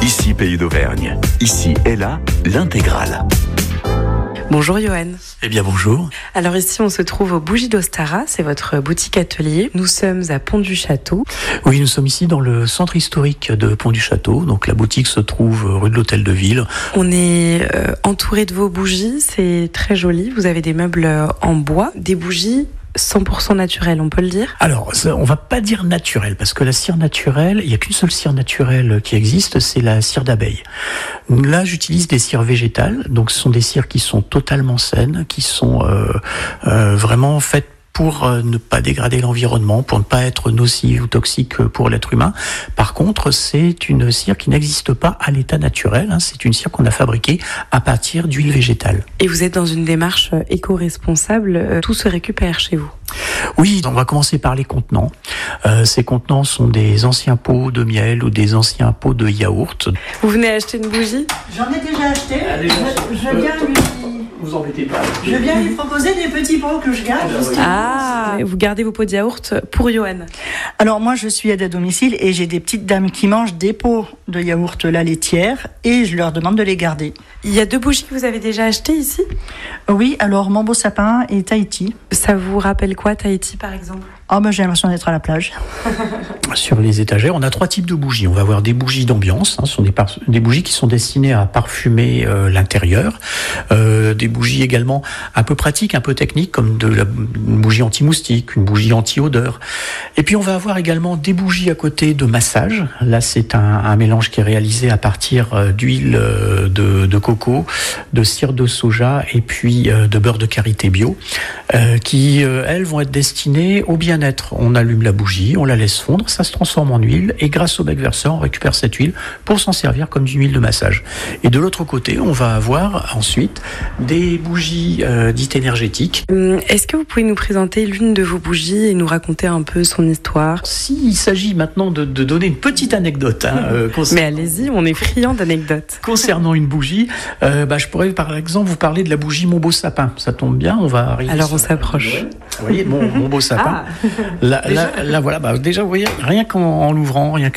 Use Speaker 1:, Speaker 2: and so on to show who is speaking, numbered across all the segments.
Speaker 1: Ici Pays d'Auvergne. Ici est là l'intégrale.
Speaker 2: Bonjour Johan.
Speaker 3: Eh bien bonjour.
Speaker 2: Alors ici on se trouve au Bougies d'Ostara, c'est votre boutique atelier. Nous sommes à Pont-du-Château.
Speaker 3: Oui, nous sommes ici dans le centre historique de Pont-du-Château. Donc la boutique se trouve rue de l'Hôtel de Ville.
Speaker 2: On est entouré de vos bougies, c'est très joli. Vous avez des meubles en bois, des bougies 100% naturel, on peut le dire?
Speaker 3: Alors, on va pas dire naturel, parce que la cire naturelle, il n'y a qu'une seule cire naturelle qui existe, c'est la cire d'abeille. Là, j'utilise des cires végétales, donc ce sont des cires qui sont totalement saines, qui sont vraiment faites pour ne pas dégrader l'environnement, pour ne pas être nocive ou toxique pour l'être humain. Par contre, c'est une cire qui n'existe pas à l'état naturel. C'est une cire qu'on a fabriquée à partir d'huile végétale.
Speaker 2: Et vous êtes dans une démarche éco-responsable. Tout se récupère chez vous?
Speaker 3: Oui, on va commencer par les contenants. Ces contenants sont des anciens pots de miel ou des anciens pots de yaourt.
Speaker 2: Vous venez acheter une bougie?
Speaker 4: J'en ai déjà acheté. Je viens lui...
Speaker 3: Vous embêtez pas.
Speaker 4: Je viens lui proposer des petits pots que je garde.
Speaker 2: Ah, vous gardez vos pots de yaourt pour Johan?
Speaker 4: Alors moi je suis aide à domicile et j'ai des petites dames qui mangent des pots de yaourt la laitière et je leur demande de les garder.
Speaker 2: Il y a 2 bougies que vous avez déjà achetées ici?
Speaker 4: Oui, alors mon beau sapin et Tahiti.
Speaker 2: Ça vous rappelle quoi Tahiti par exemple?
Speaker 4: Oh ben j'ai l'impression d'être à la plage.
Speaker 3: Sur les étagères, on a 3 types de bougies. On va avoir des bougies d'ambiance, ce sont des bougies qui sont destinées à parfumer l'intérieur. Des bougies également un peu pratiques, un peu techniques, comme une bougie anti-moustique, une bougie anti-odeur. Et puis on va avoir également des bougies à côté de massage. Là, c'est un mélange qui est réalisé à partir d'huile de coco, de cire de soja et puis de beurre de karité bio, qui, elles, vont être destinées au bien-être. On allume la bougie, on la laisse fondre, ça se transforme en huile et grâce au bec verseur, on récupère cette huile pour s'en servir comme d'une huile de massage. Et de l'autre côté, on va avoir ensuite des bougies dites énergétiques.
Speaker 2: Est-ce que vous pouvez nous présenter l'une de vos bougies et nous raconter un peu son histoire?
Speaker 3: S'il s'agit maintenant de donner une petite anecdote.
Speaker 2: Mais allez-y, on est friand d'anecdotes.
Speaker 3: Concernant une bougie, je pourrais par exemple vous parler de la bougie Mon Beau Sapin. Ça tombe bien, on va arriver.
Speaker 2: Alors on s'approche.
Speaker 3: Vous voyez, mon beau sapin.
Speaker 2: Ah.
Speaker 3: Là, voilà. Déjà, vous voyez, rien qu'en l'ouvrant, rien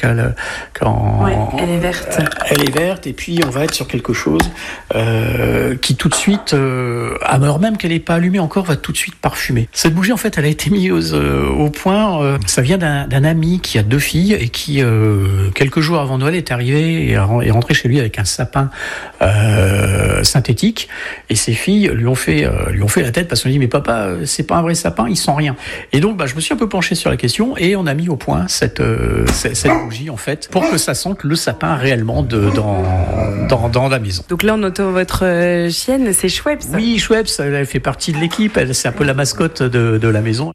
Speaker 2: ouais, elle est verte.
Speaker 3: Elle est verte, et puis on va être sur quelque chose qui tout de suite, alors même qu'elle n'est pas allumée encore, va tout de suite parfumer. Cette bougie, en fait, elle a été mise au point. Ça vient d'un ami qui a 2 filles et qui, quelques jours avant Noël, est arrivé et est rentré chez lui avec un sapin synthétique. Et ses filles lui ont fait la tête parce qu'on dit mais papa, c'est pas un vrai sapin, il sent rien. Et donc, je me suis un peu penché sur la question et on a mis au point cette bougie en fait pour que ça sente le sapin réellement dans la maison.
Speaker 2: Donc là, on entend votre chienne, c'est Schweppes.
Speaker 3: Oui, Schweppes, elle fait partie de l'équipe, c'est un peu la mascotte de la maison.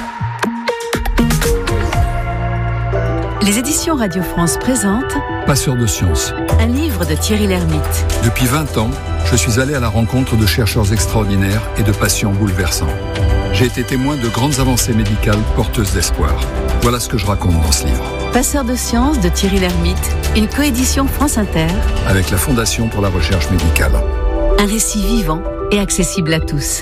Speaker 5: Les éditions Radio France présentent
Speaker 6: Passeur de sciences.
Speaker 5: Un livre de Thierry Lhermitte.
Speaker 6: Depuis 20 ans, je suis allé à la rencontre de chercheurs extraordinaires et de patients bouleversants. J'ai été témoin de grandes avancées médicales porteuses d'espoir. Voilà ce que je raconte dans ce livre.
Speaker 5: Passeur de sciences de Thierry Lhermitte, une coédition France Inter.
Speaker 6: Avec la Fondation pour la recherche médicale.
Speaker 5: Un récit vivant et accessible à tous.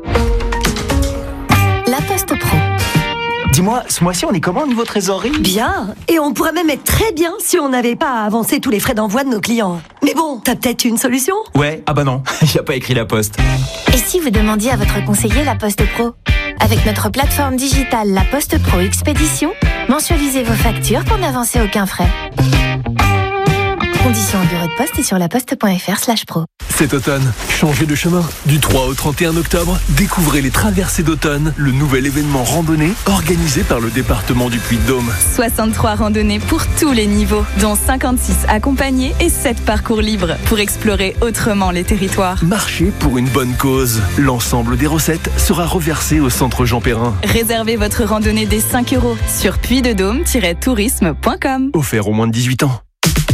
Speaker 5: La Poste Pro.
Speaker 7: Dis-moi, ce mois-ci, on est comment au niveau trésorerie?
Speaker 8: Bien, et on pourrait même être très bien si on n'avait pas à avancer tous les frais d'envoi de nos clients. Mais bon, t'as peut-être une solution?
Speaker 7: Ouais, ah bah non, y a pas écrit La Poste.
Speaker 9: Et si vous demandiez à votre conseiller La Poste Pro? Avec notre plateforme digitale La Poste Pro Expédition, mensualisez vos factures pour n'avancer aucun frais. Conditions au bureau de poste et sur laposte.fr/pro.
Speaker 10: Cet automne, changez de chemin. Du 3 au 31 octobre, découvrez les Traversées d'automne, le nouvel événement randonnée organisé par le département du Puy-de-Dôme.
Speaker 11: 63 randonnées pour tous les niveaux, dont 56 accompagnés et 7 parcours libres pour explorer autrement les territoires.
Speaker 10: Marchez pour une bonne cause. L'ensemble des recettes sera reversé au centre Jean Perrin.
Speaker 11: Réservez votre randonnée dès 5 € sur puydedôme-tourisme.com.
Speaker 10: Offert aux moins de 18 ans.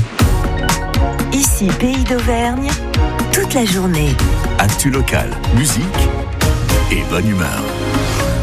Speaker 8: Ici, Pays d'Auvergne, toute la journée.
Speaker 1: Actu local, musique et bonne humeur.